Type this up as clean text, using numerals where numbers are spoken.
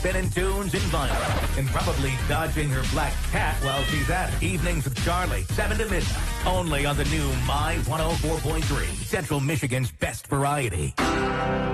spinning tunes and vinyl. And probably dodging her black cat while she's at it. Evenings with Charlie, 7 to midnight. Only on the new My 104.3. Central Michigan's best variety.